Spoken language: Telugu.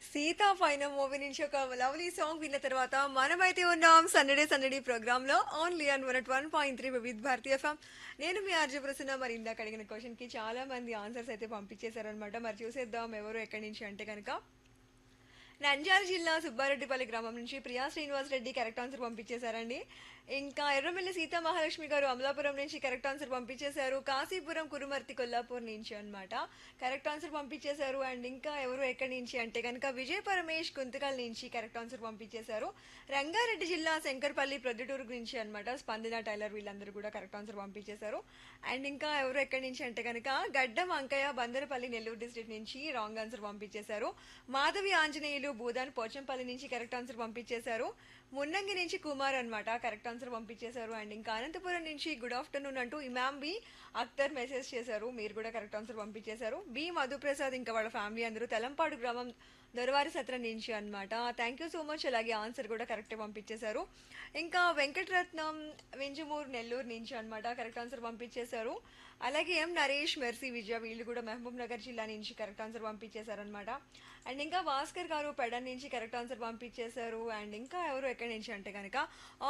సీతా పైన మూవీ నుంచి ఒక లవ్లీ సాంగ్ విన్న తర్వాత మనమైతే ఉన్నాం సందడే సందడి ప్రోగ్రామ్ లో only on 101.3 Vividh Bharati FM. నేను మీ ఆర్జే ప్రసన్న. మరి ఇందాక అడిగిన క్వశ్చన్ కి చాలా మంది ఆన్సర్స్ అయితే పంపించేశారనమాట. మరి చూసేద్దాం ఎవరు ఎక్కడి నుంచి అంటే కనుక నంద్యాల జిల్లా సుబ్బారెడ్డిపల్లి గ్రామం నుంచి ప్రియా శ్రీనివాస్ రెడ్డి కరెక్ట్ ఆన్సర్ పంపించేశారండి. ఇంకా ఎర్రమిల్లి సీతా మహాలక్ష్మి గారు అమలాపురం నుంచి కరెక్ట్ ఆన్సర్ పంపించేశారు. కాశీపురం కురుమర్తి కొల్లాపూర్ నుంచి అన్నమాట కరెక్ట్ ఆన్సర్ పంపించేశారు. అండ్ ఇంకా ఎవరు ఎక్కడి నుంచి అంటే కనుక విజయ్ పరమేష్ కుంతకల్ నుంచి కరెక్ట్ ఆన్సర్ పంపించేశారు. రంగారెడ్డి జిల్లా శంకర్పల్లి ప్రొద్దుటూరు నుంచి అన్నమాట స్పందన టైలర్ వీళ్ళందరూ కూడా కరెక్ట్ ఆన్సర్ పంపించేశారు. అండ్ ఇంకా ఎవరు ఎక్కడి నుంచి అంటే కనుక గడ్డం అంకయ్య బందరపల్లి నెల్లూరు డిస్ట్రిక్ట్ నుంచి రాంగ్ ఆన్సర్ పంపించేశారు. మాధవి ఆంజనేయులు భూదాన్ పోచంపల్లి నుంచి కరెక్ట్ ఆన్సర్ పంపించేశారు. మున్నంగి నుంచి కుమార్ అన్నమాట కరెక్ట్ ఆన్సర్ పంపించేశారు. అండ్ ఇంకా అనంతపురం నుంచి గుడ్ ఆఫ్టర్నూన్ అంటూ ఇమామ్ బి అఖ్తర్ మెసేజ్ చేశారు. మీరు కూడా కరెక్ట్ ఆన్సర్ పంపించేశారు. బి మధుప్రసాద్ ఇంకా వాళ్ళ ఫ్యామిలీ అందరూ తెలంపాడు గ్రామం దొరవారి సత్రం నుంచి అన్నమాట. Thank you so much. అలాగే ఆన్సర్ కూడా కరెక్ట్ పంపించేశారు. ఇంకా వెంకటరత్నం వింజమూరు నెల్లూరు నుంచి అన్నమాట కరెక్ట్ ఆన్సర్ పంపించేశారు. అలాగే ఎం నరేష్ మెర్సీ విజయ వీళ్ళు కూడా మహబూబ్ నగర్ జిల్లా నుంచి కరెక్ట్ ఆన్సర్ పంపించేశారనమాట. అండ్ ఇంకా భాస్కర్ గారు పెడన్ నుంచి కరెక్ట్ ఆన్సర్ పంపించేశారు. అండ్ ఇంకా ఎవరు ఎక్కడి నుంచి అంటే కనుక